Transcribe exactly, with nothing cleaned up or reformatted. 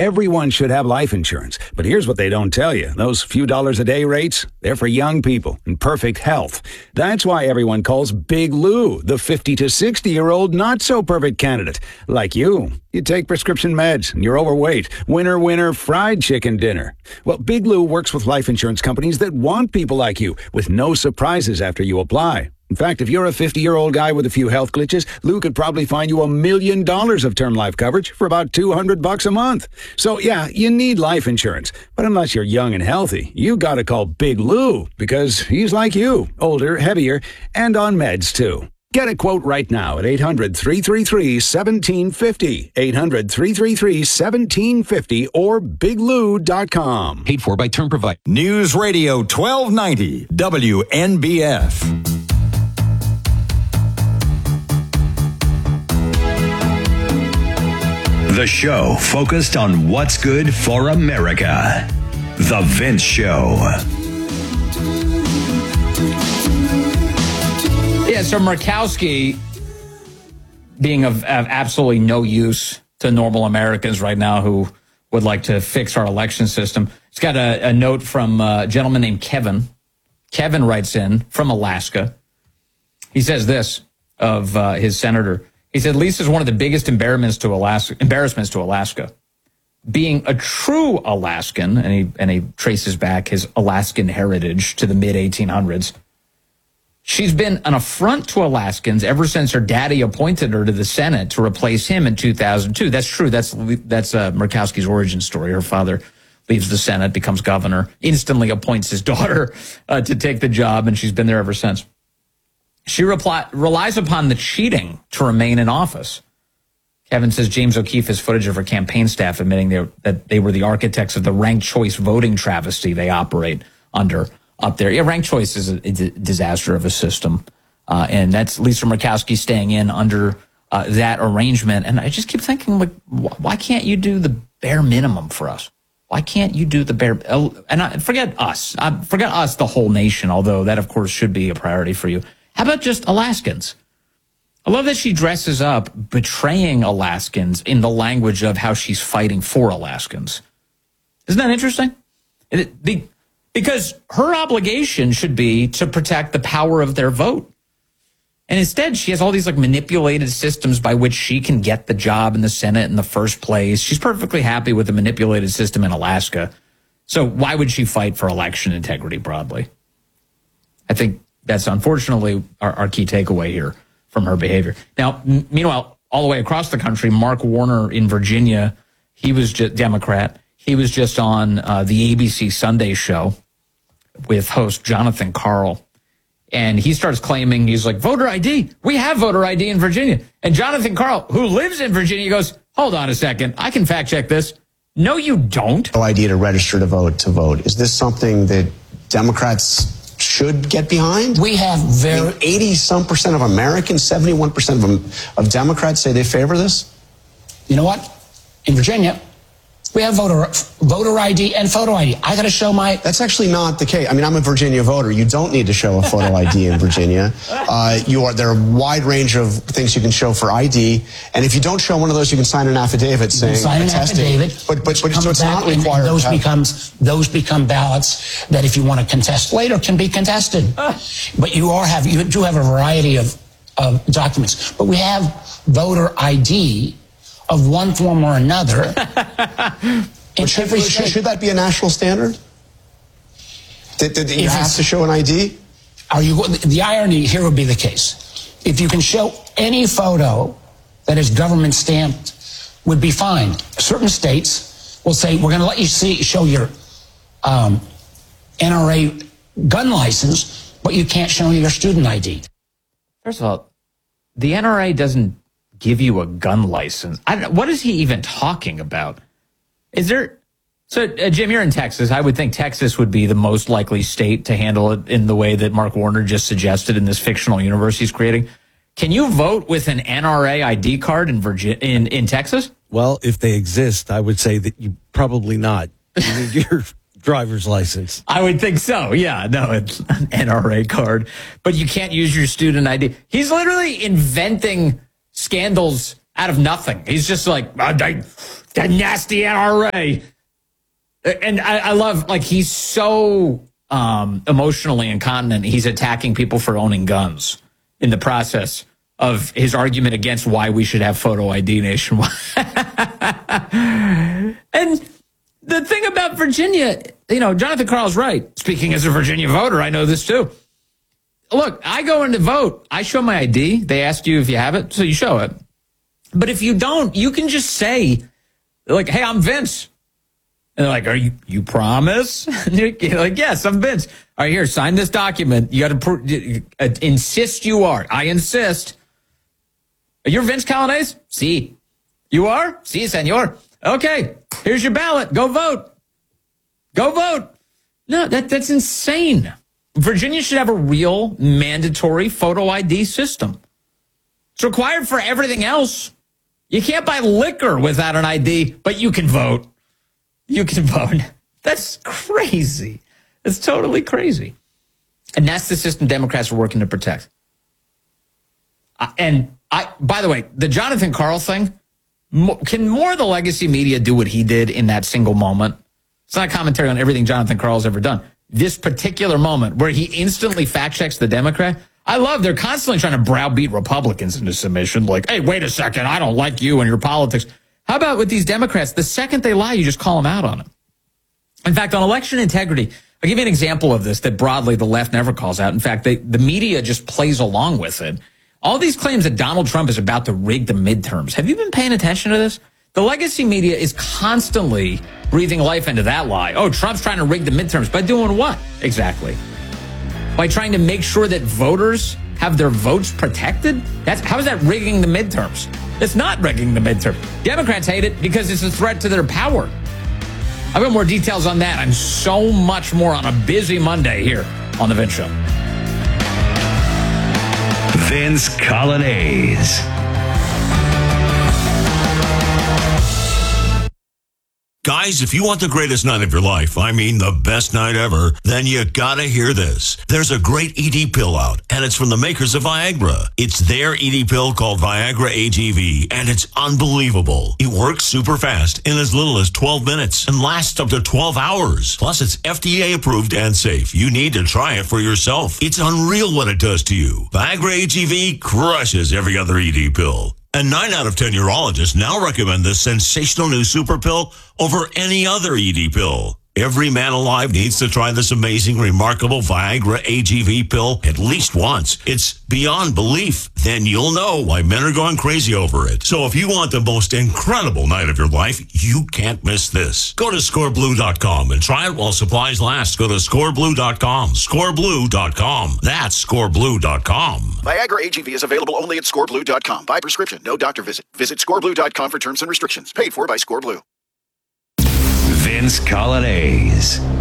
Everyone should have life insurance, but here's what they don't tell you. Those few dollars a day rates, they're for young people in perfect health. That's why everyone calls Big Lou the fifty to sixty-year-old not-so-perfect candidate. Like you. You take prescription meds, and you're overweight. Winner, winner, fried chicken dinner. Well, Big Lou works with life insurance companies that want people like you, with no surprises after you apply. In fact, if you're a fifty-year-old guy with a few health glitches, Lou could probably find you a million dollars of term life coverage for about two hundred bucks a month. So yeah, you need life insurance. But unless you're young and healthy, you gotta call Big Lou, because he's like you, older, heavier, and on meds too. Get a quote right now at eight hundred, three three three, one seven five zero, eight hundred, three three three, one seven five zero, or big lou dot com. Paid for by Term Provider. News Radio twelve ninety W N B F. The show focused on what's good for America. The Vince Show. Yeah, so Murkowski being of, of absolutely no use to normal Americans right now who would like to fix our election system. It's got a, a note from a gentleman named Kevin. Kevin writes in from Alaska. He says this of uh, his senator. He said, Lisa's one of the biggest embarrassments to Alaska, embarrassments to Alaska. Being a true Alaskan, and he, and he traces back his Alaskan heritage to the mid eighteen hundreds. She's been an affront to Alaskans ever since her daddy appointed her to the Senate to replace him in two thousand two. That's true. That's that's uh, Murkowski's origin story. Her father leaves the Senate, becomes governor, instantly appoints his daughter uh, to take the job, and she's been there ever since. She reply, relies upon the cheating to remain in office. Kevin says James O'Keefe has footage of her campaign staff admitting they, that they were the architects of the ranked choice voting travesty they operate under up there. Yeah, ranked choice is a, a disaster of a system. Uh, and that's Lisa Murkowski staying in under uh, that arrangement. And I just keep thinking, like, why can't you do the bare minimum for us? Why can't you do the bare... And I, forget us. I, forget us, the whole nation, although that, of course, should be a priority for you. How about just Alaskans? I love that she dresses up betraying Alaskans in the language of how she's fighting for Alaskans. Isn't that interesting? It, the, because her obligation should be to protect the power of their vote. And instead, she has all these like manipulated systems by which she can get the job in the Senate in the first place. She's perfectly happy with the manipulated system in Alaska. So why would she fight for election integrity broadly? I think that's unfortunately our, our key takeaway here from her behavior. Now, m- meanwhile, all the way across the country, Mark Warner in Virginia, he was just Democrat. He was just on uh, the A B C Sunday show with host Jonathan Karl. And he starts claiming, he's like, voter I D. We have voter I D in Virginia. And Jonathan Karl, who lives in Virginia, goes, hold on a second. I can fact check this. No, you don't. No I D to register to vote to vote. Is this something that Democrats should get behind? We have very... eighty some percent of Americans, seventy-one percent of, them, of Democrats say they favor this? You know what? In Virginia, we have voter voter I D and photo I D. I got to show my... That's actually not the case. I mean, I'm a Virginia voter. You don't need to show a photo I D in Virginia. Uh, you are, there are a wide range of things you can show for I D. And if you don't show one of those, you can sign an affaffidavit saying... Sign an attesting. affidavit. But, but, but so it's not required. Those, have, becomes, those become ballots that if you want to contest later can be contested. Uh. But you are have you do have a variety of, of documents. But we have voter I D of one form or another. Should, should, should that be a national standard? That, that you have to show an I D? Are you? The irony here would be the case. If you can show any photo that is government stamped, would be fine. Certain states will say, we're going to let you see show your um, N R A gun license, but you can't show your student I D. First of all, the N R A doesn't give you a gun license. I don't, what is he even talking about? Is there... So, uh, Jim, you're in Texas. I would think Texas would be the most likely state to handle it in the way that Mark Warner just suggested in this fictional universe he's creating. Can you vote with an N R A I D card in Virginia, in, in Texas? Well, if they exist, I would say that you probably not. You need your driver's license. I would think so. Yeah, no, it's an N R A card. But you can't use your student I D. He's literally inventing scandals out of nothing. He's just like, oh, they, the nasty N R A. And I, I love, like, he's so um, emotionally incontinent. He's attacking people for owning guns in the process of his argument against why we should have photo I D nationwide. And the thing about Virginia, you know, Jonathan Karl's right. Speaking as a Virginia voter, I know this too. Look, I go in to vote. I show my I D. They ask you if you have it, so you show it. But if you don't, you can just say, like, hey, I'm Vince. And they're like, are you, you promise? And you're like, yes, I'm Vince. All right, here, sign this document. You got to pr- uh, insist you are. I insist. You're Vince Colanese? Si. You are? Si, senor. Okay, here's your ballot. Go vote. Go vote. No, that that's insane. Virginia should have a real mandatory photo I D system. It's required for everything else. You can't buy liquor without an I D, but you can vote. You can vote. That's crazy. It's totally crazy. And that's the system Democrats are working to protect. Uh, and I, by the way, the Jonathan Karl thing, mo- can more of the legacy media do what he did in that single moment? It's not a commentary on everything Jonathan Karl's ever done. This particular moment where he instantly fact checks the Democrat, I love they're constantly trying to browbeat Republicans into submission. Like, hey, wait a second, I don't like you and your politics. How about with these Democrats? The second they lie, you just call them out on it. In fact, on election integrity, I'll give you an example of this that broadly the left never calls out. In fact, they, the media just plays along with it. All these claims that Donald Trump is about to rig the midterms. Have you been paying attention to this? The legacy media is constantly breathing life into that lie. Oh, Trump's trying to rig the midterms. By doing what? Exactly. By trying to make sure that voters have their votes protected? That's how is that rigging the midterms? It's not rigging the midterms. Democrats hate it because it's a threat to their power. I've got more details on that. I'm so much more on a busy Monday here on The Vince Show. Vince Colanese. Guys, if you want the greatest night of your life, I mean the best night ever, then you gotta hear this. There's a great E D pill out, and it's from the makers of Viagra. It's their E D pill called Viagra A G V, and it's unbelievable. It works super fast in as little as twelve minutes and lasts up to twelve hours. Plus, it's F D A approved and safe. You need to try it for yourself. It's unreal what it does to you. Viagra A G V crushes every other E D pill. And nine out of ten urologists now recommend this sensational new super pill over any other E D pill. Every man alive needs to try this amazing, remarkable Viagra A G V pill at least once. It's beyond belief. Then you'll know why men are going crazy over it. So if you want the most incredible night of your life, you can't miss this. Go to score blue dot com and try it while supplies last. Go to score blue dot com. score blue dot com. That's score blue dot com. Viagra A G V is available only at score blue dot com. By prescription, no doctor visit. Visit score blue dot com for terms and restrictions. Paid for by ScoreBlue. Vince Colanese.